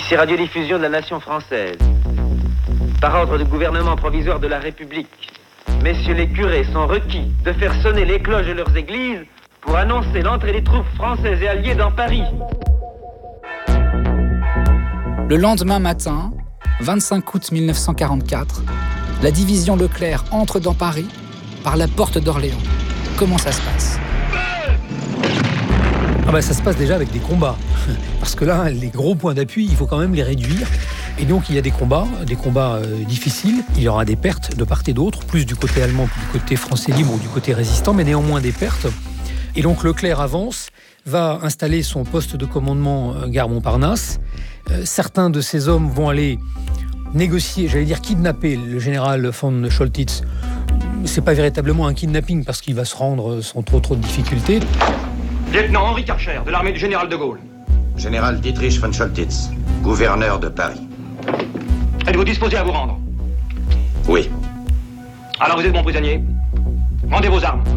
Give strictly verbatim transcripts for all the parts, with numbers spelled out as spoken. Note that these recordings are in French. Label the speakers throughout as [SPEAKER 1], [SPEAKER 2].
[SPEAKER 1] Ici radiodiffusion de la nation française. Par ordre du gouvernement provisoire de la République, messieurs les curés sont requis de faire sonner les cloches de leurs églises pour annoncer l'entrée des troupes françaises et alliées dans Paris.
[SPEAKER 2] Le lendemain matin, vingt-cinq août mille neuf cent quarante-quatre, la division Leclerc entre dans Paris par la porte d'Orléans. Comment ça se passe ?
[SPEAKER 3] Ah bah ça se passe déjà avec des combats. Parce que là, les gros points d'appui, il faut quand même les réduire. Et donc, il y a des combats, des combats euh, difficiles. Il y aura des pertes de part et d'autre, plus du côté allemand que du côté français libre ou du côté résistant, mais néanmoins des pertes. Et donc, Leclerc avance, va installer son poste de commandement euh, gare Montparnasse. Euh, certains de ces hommes vont aller négocier, j'allais dire kidnapper le général von Choltitz. C'est pas véritablement un kidnapping parce qu'il va se rendre sans trop trop de difficultés.
[SPEAKER 4] Lieutenant Henri Karcher, de l'armée du général de Gaulle.
[SPEAKER 5] Général Dietrich von Choltitz, gouverneur de Paris.
[SPEAKER 4] Êtes-vous disposé à vous rendre ?
[SPEAKER 5] Oui.
[SPEAKER 4] Alors vous êtes mon prisonnier. Rendez vos armes.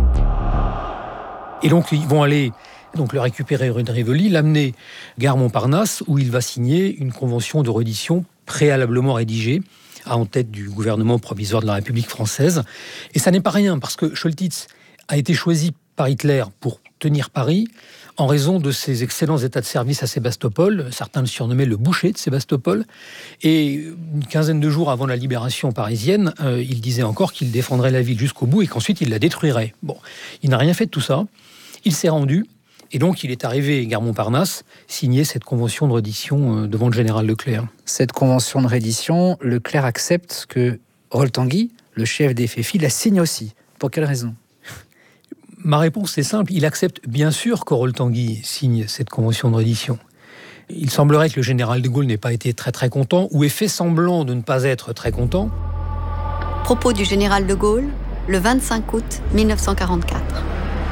[SPEAKER 3] Et donc ils vont aller donc le récupérer rue de Rivoli, l'amener gare Montparnasse où il va signer une convention de reddition préalablement rédigée en tête du gouvernement provisoire de la République française. Et ça n'est pas rien parce que Choltitz a été choisi par Hitler pour tenir Paris en raison de ses excellents états de service à Sébastopol. Certains le surnommaient le boucher de Sébastopol. Et une quinzaine de jours avant la libération parisienne, euh, il disait encore qu'il défendrait la ville jusqu'au bout et qu'ensuite il la détruirait. Bon, il n'a rien fait de tout ça. Il s'est rendu. Et donc, il est arrivé, gare Montparnasse, signer cette convention de reddition devant le général Leclerc.
[SPEAKER 2] Cette convention de reddition, Leclerc accepte que Rol-Tanguy, le chef des Féfis, la signe aussi. Pour quelle raison ?
[SPEAKER 3] Ma réponse est simple. Il accepte bien sûr que Rol-Tanguy signe cette convention de reddition. Il semblerait que le général de Gaulle n'ait pas été très très content, ou ait fait semblant de ne pas être très content.
[SPEAKER 6] Propos du général de Gaulle, le vingt-cinq août mille neuf cent quarante-quatre.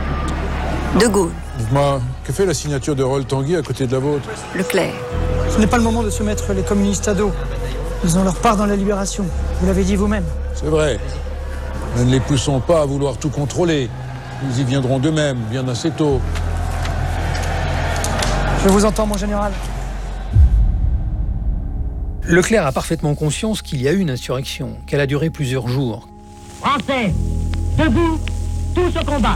[SPEAKER 6] De Gaulle.
[SPEAKER 7] Dites-moi, que fait la signature de Rol-Tanguy à côté de la vôtre ?
[SPEAKER 6] Leclerc.
[SPEAKER 8] Ce n'est pas le moment de se mettre les communistes à dos. Ils ont leur part dans la libération. Vous l'avez dit vous-même.
[SPEAKER 7] C'est vrai. Mais ne les poussons pas à vouloir tout contrôler. Ils y viendront d'eux-mêmes, bien assez tôt.
[SPEAKER 8] Je vous entends, mon général.
[SPEAKER 3] Leclerc a parfaitement conscience qu'il y a eu une insurrection, qu'elle a duré plusieurs jours.
[SPEAKER 9] Français, debout, tous au combat.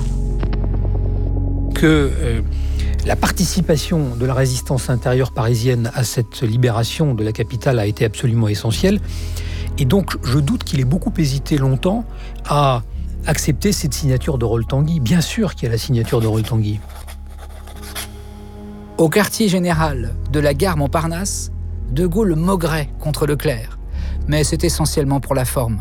[SPEAKER 3] Que euh, la participation de la résistance intérieure parisienne à cette libération de la capitale a été absolument essentielle. Et donc, je doute qu'il ait beaucoup hésité longtemps à accepter cette signature de Rol-Tanguy. Bien sûr qu'il y a la signature de Rol-Tanguy.
[SPEAKER 2] Au quartier général de la gare Montparnasse, De Gaulle maugrait contre Leclerc. Mais c'est essentiellement pour la forme.